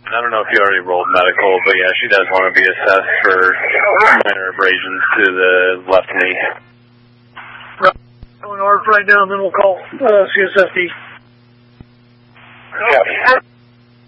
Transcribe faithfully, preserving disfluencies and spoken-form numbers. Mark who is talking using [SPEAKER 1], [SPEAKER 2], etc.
[SPEAKER 1] I don't know if you already rolled medical, but yeah, she does want to be assessed for minor abrasions to the left knee.
[SPEAKER 2] Right. I'm going to right now, and then we'll call uh, C S F D.
[SPEAKER 3] Yeah.